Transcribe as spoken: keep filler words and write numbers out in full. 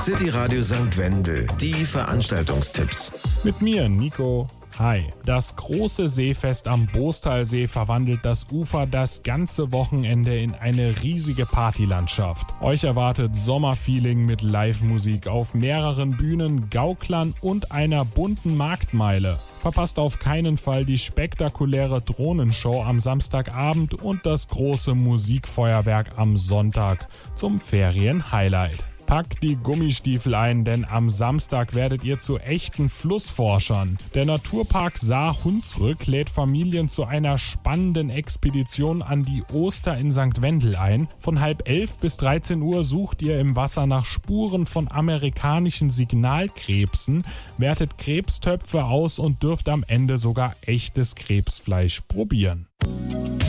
City Radio Sankt Wendel, die Veranstaltungstipps. Mit mir, Nico. Hi. Das große Seefest am Boostalsee verwandelt das Ufer das ganze Wochenende in eine riesige Partylandschaft. Euch erwartet Sommerfeeling mit Live-Musik auf mehreren Bühnen, Gauklern und einer bunten Marktmeile. Verpasst auf keinen Fall die spektakuläre Drohnenshow am Samstagabend und das große Musikfeuerwerk am Sonntag zum Ferien-Highlight. Packt die Gummistiefel ein, denn am Samstag werdet ihr zu echten Flussforschern. Der Naturpark Saar-Hunsrück lädt Familien zu einer spannenden Expedition an die Oster in Sankt Wendel ein. Von halb elf bis dreizehn Uhr sucht ihr im Wasser nach Spuren von amerikanischen Signalkrebsen, wertet Krebstöpfe aus und dürft am Ende sogar echtes Krebsfleisch probieren.